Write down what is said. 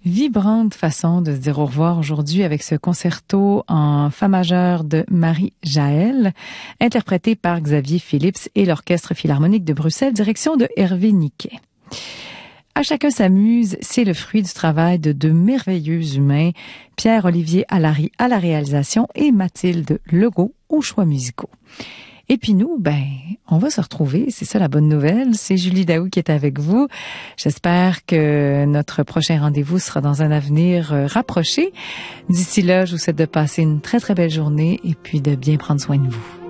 Vibrante façon de se dire au revoir aujourd'hui avec ce concerto en fa majeur de Marie Jaël, interprété par Xavier Phillips et l'Orchestre Philharmonique de Bruxelles, direction de Hervé Niquet. À chacun s'amuse, c'est le fruit du travail de deux merveilleux humains, Pierre-Olivier Allary à la réalisation et Mathilde Legault aux choix musicaux. Et puis nous, on va se retrouver, c'est ça la bonne nouvelle. C'est Julie Daou qui est avec vous. J'espère que notre prochain rendez-vous sera dans un avenir rapproché. D'ici là, je vous souhaite de passer une très très belle journée et puis de bien prendre soin de vous.